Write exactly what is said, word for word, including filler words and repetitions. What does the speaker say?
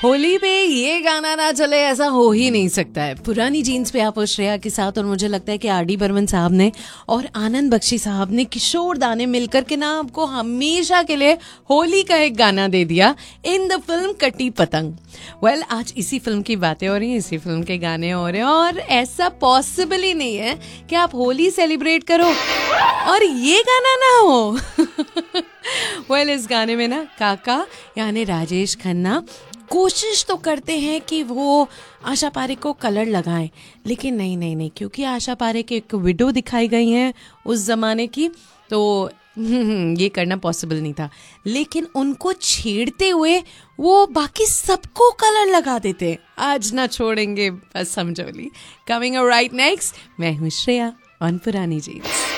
होली पे ये गाना ना चले ऐसा हो ही नहीं सकता है। पुरानी जीन्स पे आप श्रेया के साथ, और मुझे लगता है कि आर डी बर्मन साहब ने और आनंद बख्शी साहब ने, किशोर दा ने मिलकर के ना आपको हमेशा के लिए होली का एक गाना दे दिया इन द फिल्म कटी पतंग। वेल well, आज इसी फिल्म की बातें हो रही हैं, इसी फिल्म के गाने हो रहे हैं, और ऐसा पॉसिबल ही नहीं है कि आप होली सेलिब्रेट करो और ये गाना ना हो। वेल well, इस गाने में ना काका यानी राजेश खन्ना कोशिश तो करते हैं कि वो आशा पारेख को कलर लगाएं, लेकिन नहीं नहीं नहीं क्योंकि आशा पारेख एक विडो दिखाई गई हैं उस जमाने की, तो ये करना पॉसिबल नहीं था। लेकिन उनको छेड़ते हुए वो बाकी सबको कलर लगा देते। आज ना छोड़ेंगे बस समझोली। कमिंग राइट नेक्स्ट, मैं हूँ श्रेया ऑन पुरानी जीन्स।